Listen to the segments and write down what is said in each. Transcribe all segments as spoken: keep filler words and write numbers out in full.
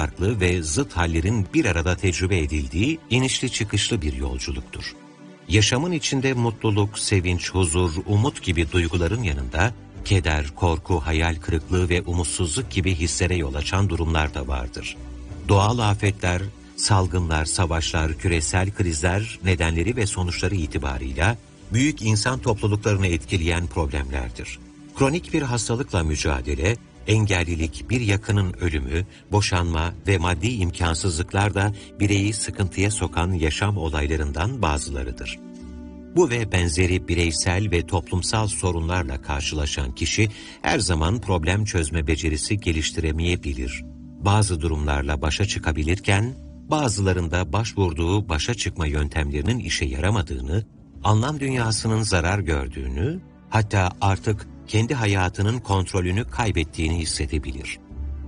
farklı ve zıt hallerin bir arada tecrübe edildiği inişli çıkışlı bir yolculuktur. Yaşamın içinde mutluluk, sevinç, huzur, umut gibi duyguların yanında keder, korku, hayal kırıklığı ve umutsuzluk gibi hislere yol açan durumlar da vardır. Doğal afetler, salgınlar, savaşlar, küresel krizler nedenleri ve sonuçları itibarıyla büyük insan topluluklarını etkileyen problemlerdir. Kronik bir hastalıkla mücadele, engellilik, bir yakının ölümü, boşanma ve maddi imkansızlıklar da bireyi sıkıntıya sokan yaşam olaylarından bazılarıdır. Bu ve benzeri bireysel ve toplumsal sorunlarla karşılaşan kişi her zaman problem çözme becerisi geliştiremeyebilir. Bazı durumlarla başa çıkabilirken, bazılarında başvurduğu başa çıkma yöntemlerinin işe yaramadığını, anlam dünyasının zarar gördüğünü, hatta artık kendi hayatının kontrolünü kaybettiğini hissedebilir.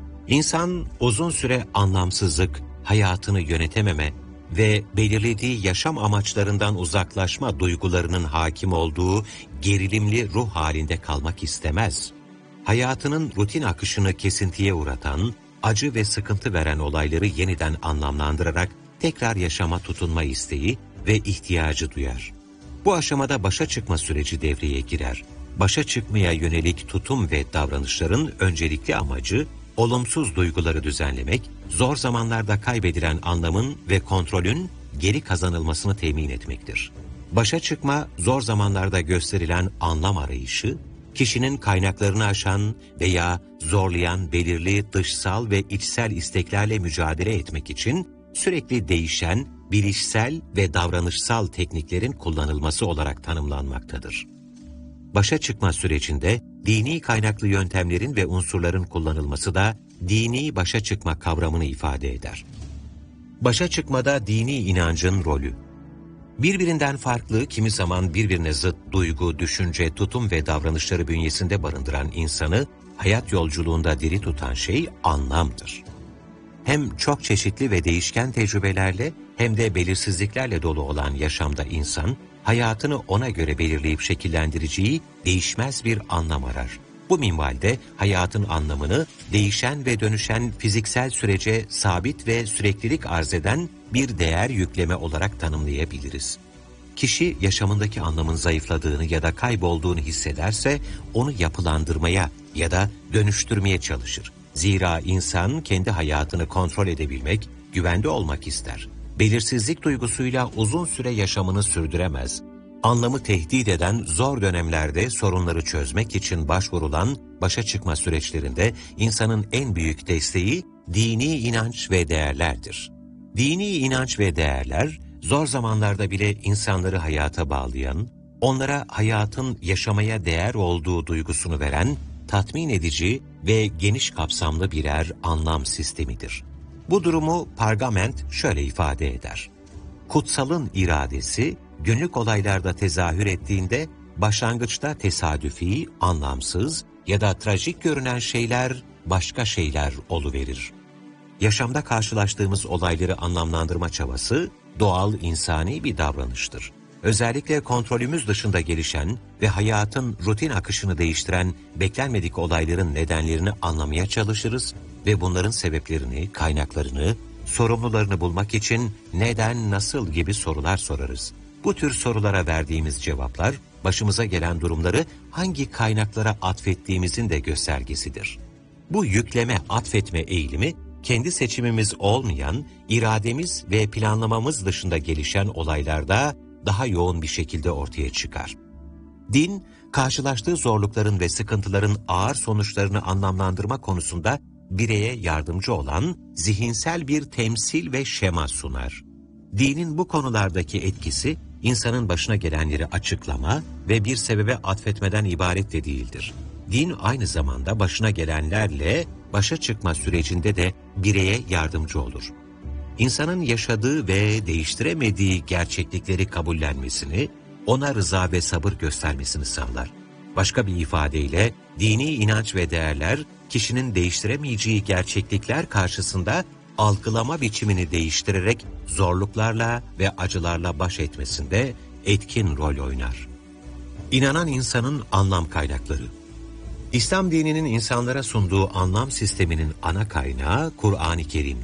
İnsan uzun süre anlamsızlık, hayatını yönetememe ve belirlediği yaşam amaçlarından uzaklaşma duygularının hakim olduğu gerilimli ruh halinde kalmak istemez. Hayatının rutin akışını kesintiye uğratan, acı ve sıkıntı veren olayları yeniden anlamlandırarak tekrar yaşama tutunma isteği ve ihtiyacı duyar. Bu aşamada başa çıkma süreci devreye girer. Başa çıkmaya yönelik tutum ve davranışların öncelikli amacı, olumsuz duyguları düzenlemek, zor zamanlarda kaybedilen anlamın ve kontrolün geri kazanılmasını temin etmektir. Başa çıkma, zor zamanlarda gösterilen anlam arayışı, kişinin kaynaklarını aşan veya zorlayan belirli dışsal ve içsel isteklerle mücadele etmek için sürekli değişen, bilişsel ve davranışsal tekniklerin kullanılması olarak tanımlanmaktadır. Başa çıkma sürecinde dini kaynaklı yöntemlerin ve unsurların kullanılması da dini başa çıkma kavramını ifade eder. Başa çıkmada dini inancın rolü. Birbirinden farklı, kimi zaman birbirine zıt duygu, düşünce, tutum ve davranışları bünyesinde barındıran insanı hayat yolculuğunda diri tutan şey anlamdır. Hem çok çeşitli ve değişken tecrübelerle hem de belirsizliklerle dolu olan yaşamda insan, hayatını ona göre belirleyip şekillendireceği değişmez bir anlam arar. Bu minvalde hayatın anlamını değişen ve dönüşen fiziksel sürece sabit ve süreklilik arz eden bir değer yükleme olarak tanımlayabiliriz. Kişi yaşamındaki anlamın zayıfladığını ya da kaybolduğunu hissederse onu yapılandırmaya ya da dönüştürmeye çalışır. Zira insan kendi hayatını kontrol edebilmek, güvende olmak ister. Belirsizlik duygusuyla uzun süre yaşamını sürdüremez. Anlamı tehdit eden zor dönemlerde sorunları çözmek için başvurulan başa çıkma süreçlerinde insanın en büyük desteği dini inanç ve değerlerdir. Dini inanç ve değerler, zor zamanlarda bile insanları hayata bağlayan, onlara hayatın yaşamaya değer olduğu duygusunu veren, tatmin edici ve geniş kapsamlı birer anlam sistemidir. Bu durumu Pargament şöyle ifade eder. Kutsalın iradesi, günlük olaylarda tezahür ettiğinde, başlangıçta tesadüfi, anlamsız ya da trajik görünen şeyler başka şeyler oluverir. Yaşamda karşılaştığımız olayları anlamlandırma çabası, doğal insani bir davranıştır. Özellikle kontrolümüz dışında gelişen ve hayatın rutin akışını değiştiren beklenmedik olayların nedenlerini anlamaya çalışırız ve bunların sebeplerini, kaynaklarını, sorumlularını bulmak için neden, nasıl gibi sorular sorarız. Bu tür sorulara verdiğimiz cevaplar, başımıza gelen durumları hangi kaynaklara atfettiğimizin de göstergesidir. Bu yükleme, atfetme eğilimi, kendi seçimimiz olmayan, irademiz ve planlamamız dışında gelişen olaylarda daha yoğun bir şekilde ortaya çıkar. Din, karşılaştığı zorlukların ve sıkıntıların ağır sonuçlarını anlamlandırma konusunda bireye yardımcı olan zihinsel bir temsil ve şema sunar. Dinin bu konulardaki etkisi, insanın başına gelenleri açıklama ve bir sebebe atfetmeden ibaret de değildir. Din aynı zamanda başına gelenlerle başa çıkma sürecinde de bireye yardımcı olur. İnsanın yaşadığı ve değiştiremediği gerçeklikleri kabullenmesini, ona rıza ve sabır göstermesini sağlar. Başka bir ifadeyle, dini inanç ve değerler, kişinin değiştiremeyeceği gerçeklikler karşısında algılama biçimini değiştirerek zorluklarla ve acılarla baş etmesinde etkin rol oynar. İnanan insanın anlam kaynakları. İslam dininin insanlara sunduğu anlam sisteminin ana kaynağı Kur'an-ı Kerim'dir.